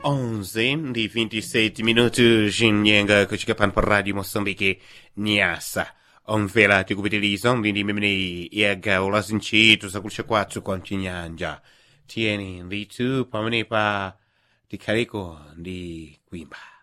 11 di 27 minutos nyenga kuchika pan pa Radio Moçambique Niassa. Omvera tikupitiliza ndi mmene yagaula zintchito zakulisha kwathu kwa mchinyanja. Tieni ndithu pamenepa tikhaleko ndi kuimba.